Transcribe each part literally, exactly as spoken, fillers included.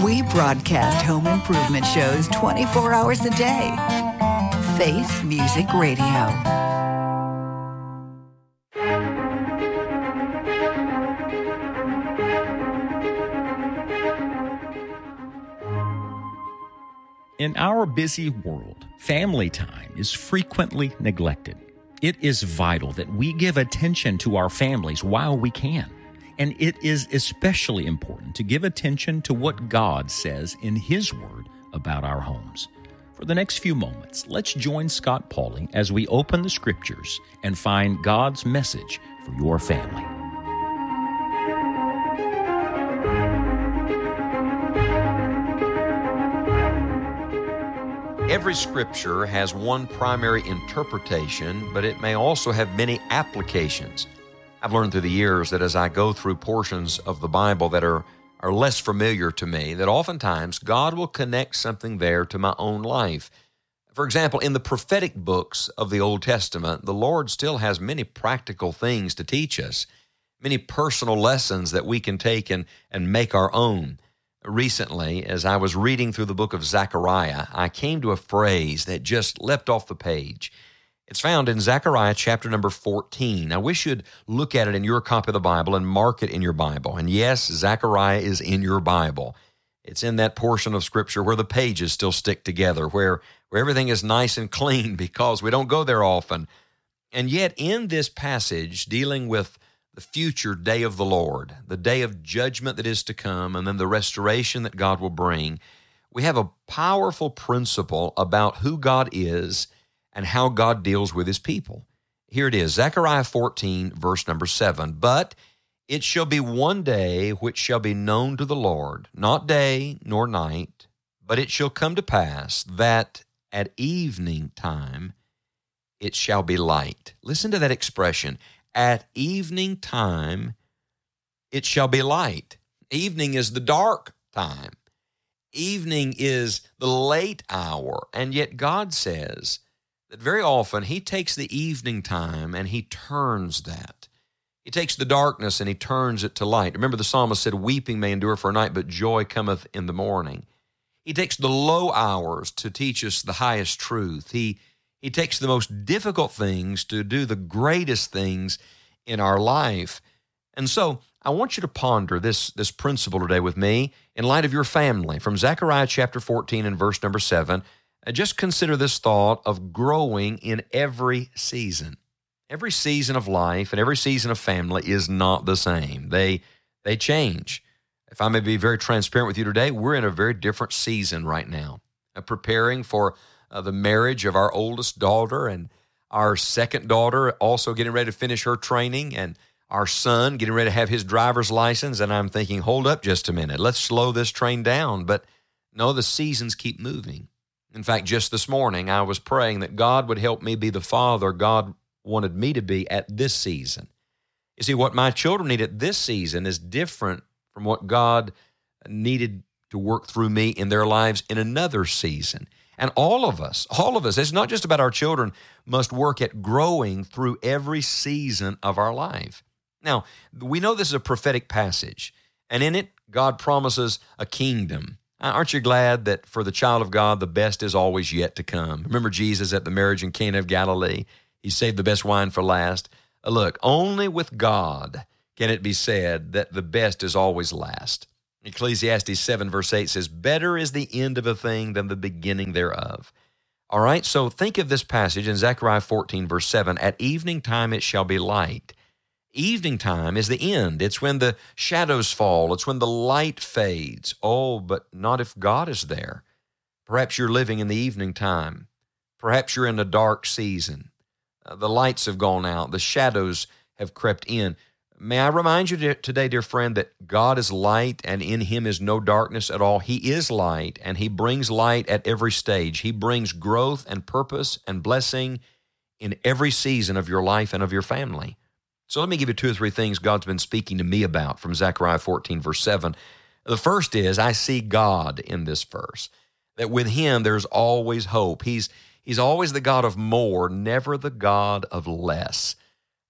We broadcast home improvement shows twenty-four hours a day. Faith Music Radio. In our busy world, family time is frequently neglected. It is vital that we give attention to our families while we can. And it is especially important to give attention to what God says in His Word about our homes. For the next few moments, let's join Scott Pauley as we open the Scriptures and find God's message for your family. Every Scripture has one primary interpretation, but it may also have many applications. I've learned through the years that as I go through portions of the Bible that are, are less familiar to me, that oftentimes God will connect something there to my own life. For example, in the prophetic books of the Old Testament, the Lord still has many practical things to teach us, many personal lessons that we can take and, and make our own. Recently, as I was reading through the book of Zechariah, I came to a phrase that just leapt off the page. It's found in Zechariah chapter number fourteen. I wish you'd look at it in your copy of the Bible and mark it in your Bible. And yes, Zechariah is in your Bible. It's in that portion of Scripture where the pages still stick together, where, where everything is nice and clean because we don't go there often. And yet in this passage dealing with the future day of the Lord, the day of judgment that is to come, and then the restoration that God will bring, we have a powerful principle about who God is and how God deals with His people. Here it is, Zechariah fourteen, verse number seven. But it shall be one day which shall be known to the Lord, not day nor night, but it shall come to pass that at evening time it shall be light. Listen to that expression. At evening time it shall be light. Evening is the dark time. Evening is the late hour. And yet God says that very often He takes the evening time and He turns that. He takes the darkness and He turns it to light. Remember the psalmist said, weeping may endure for a night, but joy cometh in the morning. He takes the low hours to teach us the highest truth. He, he takes the most difficult things to do the greatest things in our life. And so I want you to ponder this, this principle today with me in light of your family. From Zechariah chapter fourteen and verse number seven, just consider this thought of growing in every season. Every season of life and every season of family is not the same. They, they change. If I may be very transparent with you today, we're in a very different season right now, uh, preparing for uh, the marriage of our oldest daughter, and our second daughter also getting ready to finish her training, and our son getting ready to have his driver's license. And I'm thinking, hold up just a minute. Let's slow this train down. But no, the seasons keep moving. In fact, just this morning, I was praying that God would help me be the father God wanted me to be at this season. You see, what my children need at this season is different from what God needed to work through me in their lives in another season. And all of us, all of us, it's not just about our children, must work at growing through every season of our life. Now, we know this is a prophetic passage, and in it, God promises a kingdom. Aren't you glad that for the child of God, the best is always yet to come? Remember Jesus at the marriage in Cana of Galilee? He saved the best wine for last. Uh, look, only with God can it be said that the best is always last. Ecclesiastes seven verse eight says, better is the end of a thing than the beginning thereof. All right, so think of this passage in Zechariah fourteen verse seven. At evening time it shall be light. Evening time is the end. It's when the shadows fall. It's when the light fades. Oh, but not if God is there. Perhaps you're living in the evening time. Perhaps you're in a dark season. Uh, the lights have gone out. The shadows have crept in. May I remind you today, dear friend, that God is light and in Him is no darkness at all. He is light and He brings light at every stage. He brings growth and purpose and blessing in every season of your life and of your family. So let me give you two or three things God's been speaking to me about from Zechariah fourteen, verse seven. The first is, I see God in this verse, that with Him there's always hope. He's, he's always the God of more, never the God of less.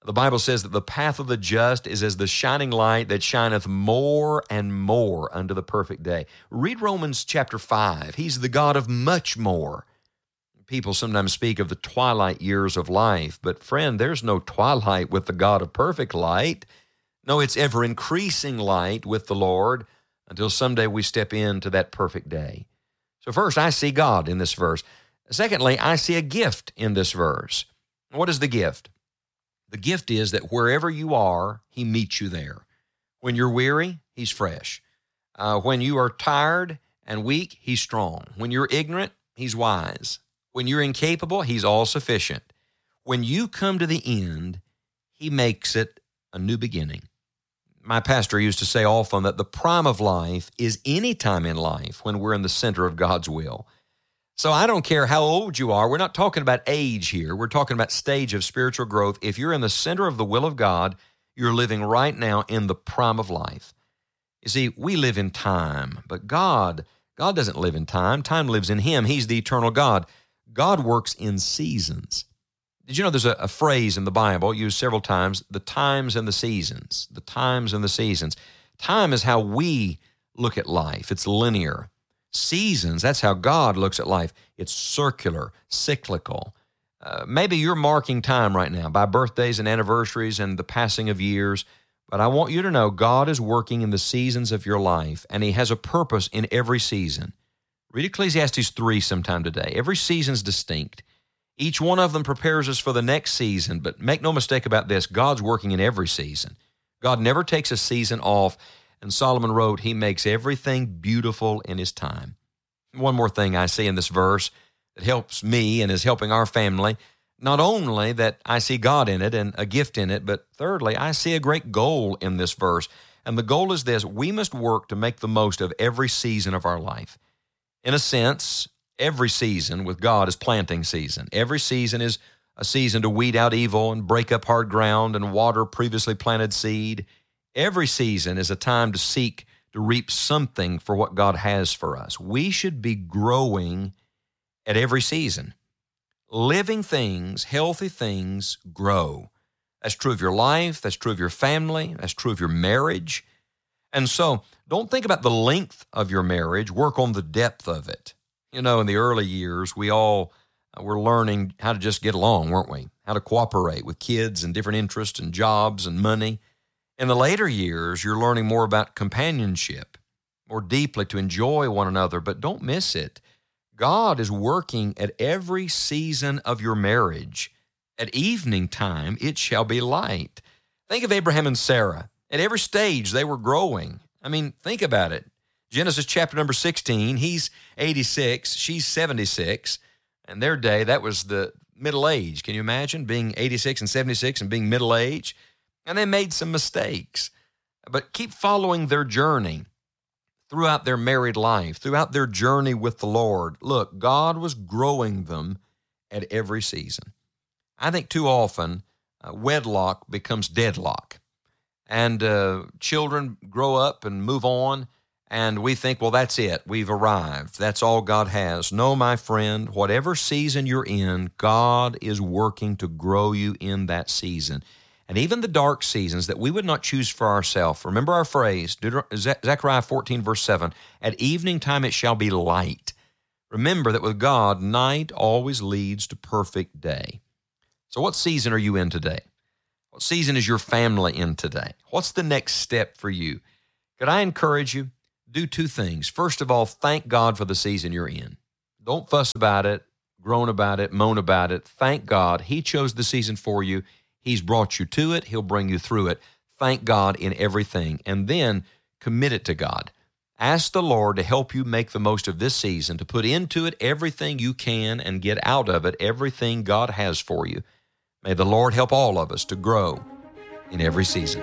The Bible says that the path of the just is as the shining light that shineth more and more unto the perfect day. Read Romans chapter five. He's the God of much more. People sometimes speak of the twilight years of life, but friend, there's no twilight with the God of perfect light. No, it's ever-increasing light with the Lord until someday we step into that perfect day. So first, I see God in this verse. Secondly, I see a gift in this verse. What is the gift? The gift is that wherever you are, He meets you there. When you're weary, He's fresh. Uh, when you are tired and weak, He's strong. When you're ignorant, He's wise. When you're incapable, He's all-sufficient. When you come to the end, He makes it a new beginning. My pastor used to say often that the prime of life is any time in life when we're in the center of God's will. So I don't care how old you are. We're not talking about age here. We're talking about stage of spiritual growth. If you're in the center of the will of God, you're living right now in the prime of life. You see, we live in time, but God, God doesn't live in time. Time lives in Him. He's the eternal God. God works in seasons. Did you know there's a, a phrase in the Bible used several times, the times and the seasons, the times and the seasons. Time is how we look at life. It's linear. Seasons, that's how God looks at life. It's circular, cyclical. Uh, maybe you're marking time right now by birthdays and anniversaries and the passing of years, but I want you to know God is working in the seasons of your life, and He has a purpose in every season. Read Ecclesiastes three sometime today. Every season's distinct. Each one of them prepares us for the next season, but make no mistake about this, God's working in every season. God never takes a season off. And Solomon wrote, He makes everything beautiful in His time. One more thing I see in this verse that helps me and is helping our family, not only that I see God in it and a gift in it, but thirdly, I see a great goal in this verse. And the goal is this: we must work to make the most of every season of our life. In a sense, every season with God is planting season. Every season is a season to weed out evil and break up hard ground and water previously planted seed. Every season is a time to seek to reap something for what God has for us. We should be growing at every season. Living things, healthy things, grow. That's true of your life. That's true of your family. That's true of your marriage. And so don't think about the length of your marriage. Work on the depth of it. You know, in the early years, we all were learning how to just get along, weren't we? How to cooperate with kids and different interests and jobs and money. In the later years, you're learning more about companionship, more deeply to enjoy one another, but don't miss it. God is working at every season of your marriage. At evening time, it shall be light. Think of Abraham and Sarah. At every stage, they were growing. I mean, think about it. Genesis chapter number sixteen, he's eighty-six, she's seventy-six. And their day, that was the middle age. Can you imagine being eighty-six and seventy-six and being middle age? And they made some mistakes, but keep following their journey throughout their married life, throughout their journey with the Lord. Look, God was growing them at every season. I think too often uh, wedlock becomes deadlock, and uh, children grow up and move on, and we think, well, that's it. We've arrived. That's all God has. No, my friend, whatever season you're in, God is working to grow you in that season. And even the dark seasons that we would not choose for ourselves. Remember our phrase, Zechariah fourteen, verse seven, at evening time it shall be light. Remember that with God, night always leads to perfect day. So what season are you in today? What season is your family in today? What's the next step for you? Could I encourage you? Do two things. First of all, thank God for the season you're in. Don't fuss about it, groan about it, moan about it. Thank God. He chose the season for you. He's brought you to it. He'll bring you through it. Thank God in everything. And then commit it to God. Ask the Lord to help you make the most of this season, to put into it everything you can and get out of it everything God has for you. May the Lord help all of us to grow in every season.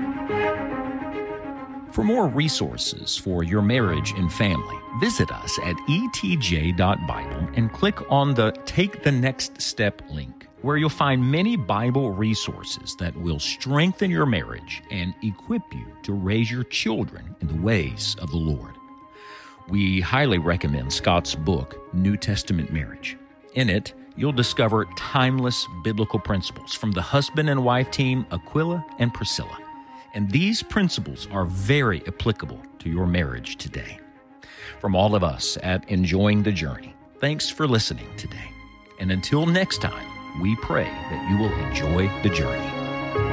For more resources for your marriage and family, visit us at e t j dot bible and click on the Take the Next Step link, where you'll find many Bible resources that will strengthen your marriage and equip you to raise your children in the ways of the Lord. We highly recommend Scott's book, New Testament Marriage. In it, you'll discover timeless biblical principles from the husband and wife team, Aquila and Priscilla. And these principles are very applicable to your marriage today. From all of us at Enjoying the Journey, thanks for listening today. And until next time, we pray that you will enjoy the journey.